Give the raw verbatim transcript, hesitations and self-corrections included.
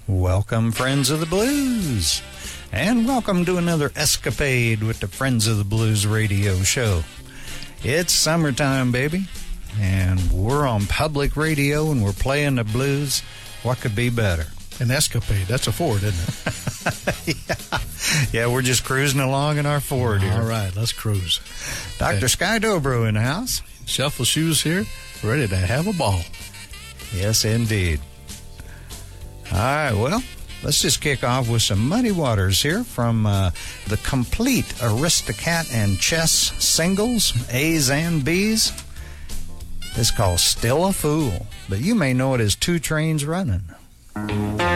Welcome, friends of the blues, and welcome to another escapade with the Friends of the Blues radio show. It's summertime, baby, and we're on public radio and we're playing the blues. What could be better? An escapade. That's a Ford, isn't it? yeah. yeah, we're just cruising along in our Ford here. All right, let's cruise. Doctor Okay. Sky Dobro in the house. Shuffle shoes here, ready to have a ball. Yes, indeed. All right, well, let's just kick off with some Muddy Waters here from uh, the complete Aristocat and Chess singles, A's and B's. This is called Still a Fool, but you may know it as Two Trains Running.